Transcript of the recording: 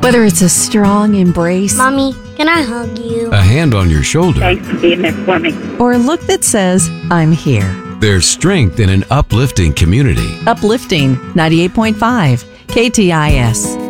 Whether it's a strong embrace Mommy, can I hug you? a hand on your shoulder, Thanks for being there for me. or a look that says, I'm here. there's strength in an uplifting community. Uplifting 98.5 KTIS.